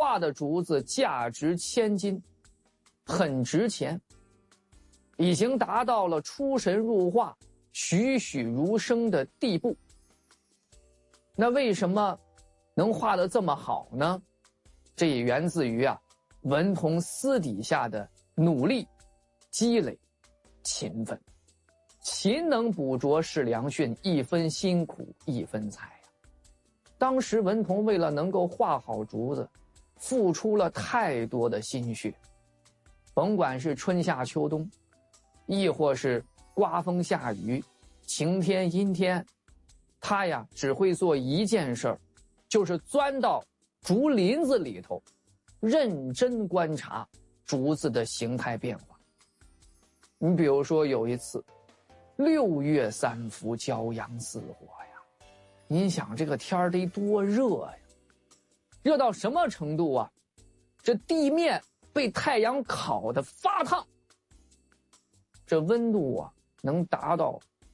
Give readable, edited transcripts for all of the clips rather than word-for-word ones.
画的竹子价值千金，很值钱，已经达到了出神入化、栩栩如生的地步。那为什么能画得这么好呢？这也源自于文同私底下的努力、积累、勤奋。勤能补拙是良训，一分辛苦一分财当时文同为了能够画好竹子，付出了太多的心血，甭管是春夏秋冬，亦或是刮风下雨、晴天阴天，他只会做一件事儿，就是钻到竹林子里头，认真观察竹子的形态变化。你比如说有一次6月3伏，骄阳似火呀，您想这个天儿得多热呀，热到什么程度啊？这地面被太阳烤得发烫，这温度能达到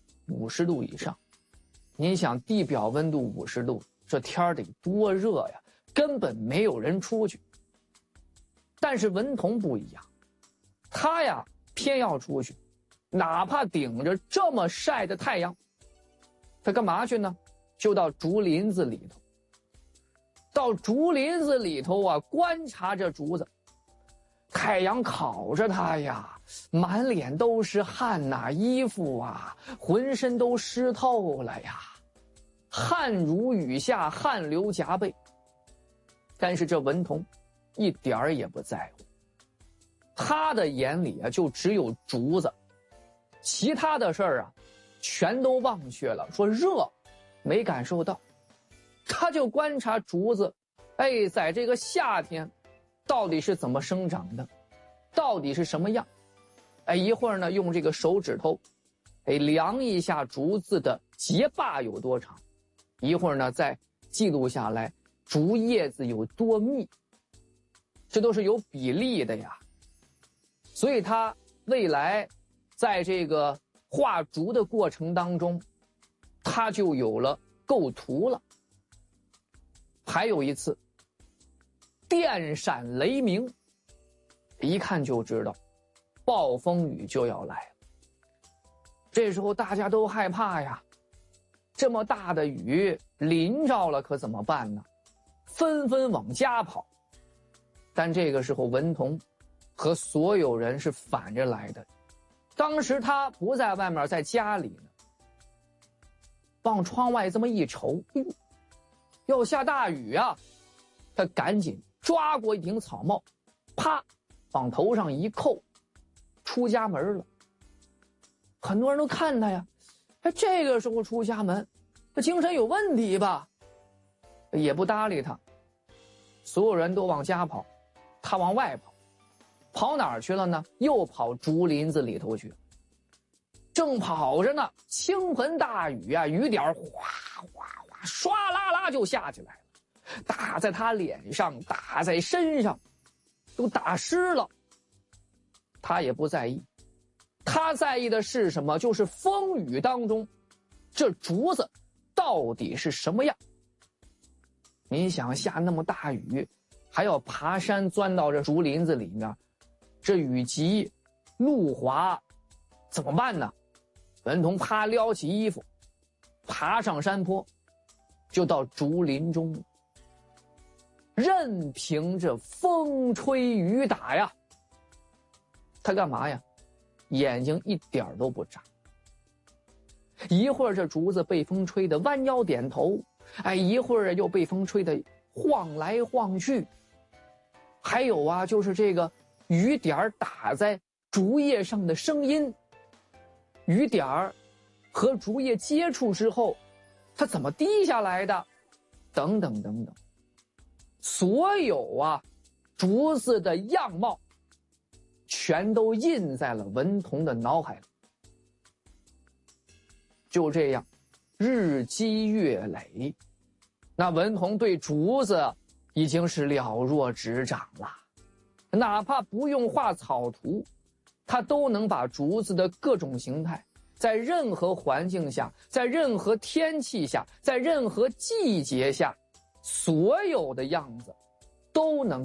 50度以上。您想地表温度50度，这天儿得多热呀，根本没有人出去。但是文同不一样，他偏要出去，哪怕顶着这么晒的太阳，他干嘛去呢？就到竹林子里头。到竹林子里头观察着竹子，太阳烤着他满脸都是汗衣服浑身都湿透了汗如雨下，汗流浃背。但是这文同一点儿也不在乎，他的眼里就只有竹子，其他的事儿全都忘却了，说热没感受到。他就观察竹子，在这个夏天到底是怎么生长的，到底是什么样。一会儿呢用这个手指头量一下竹子的节把有多长，一会儿呢再记录下来竹叶子有多密，这都是有比例的呀。所以他未来在这个画竹的过程当中，他就有了构图了。还有一次电闪雷鸣，一看就知道暴风雨就要来了。这时候大家都害怕呀，这么大的雨淋着了可怎么办呢？纷纷往家跑。但这个时候文同和所有人是反着来的，当时他不在外面，在家里呢，往窗外这么一瞅，要下大雨他赶紧抓过一顶草帽，啪往头上一扣，出家门了。很多人都看他这个时候出家门，他精神有问题吧？也不搭理他。所有人都往家跑，他往外跑。跑哪儿去了呢？又跑竹林子里头去。正跑着呢，倾盆大雨雨点哗哗哗唰啦啦就下起来了，打在他脸上，打在身上，都打湿了。他也不在意，他在意的是什么？就是风雨当中这竹子到底是什么样。你想下那么大雨，还要爬山钻到这竹林子里面，这雨急路滑怎么办呢？文同啪撩起衣服，爬上山坡，就到竹林中，任凭着风吹雨打他干嘛眼睛一点都不眨。一会儿这竹子被风吹得弯腰点头，一会儿又被风吹得晃来晃去。还有就是这个雨点打在竹叶上的声音，雨点和竹叶接触之后它怎么滴下来的，等等等等。所有竹子的样貌全都印在了文同的脑海里。就这样日积月累，那文同对竹子已经是了若指掌了，哪怕不用画草图，他都能把竹子的各种形态，在任何环境下，在任何天气下，在任何季节下，所有的样子都能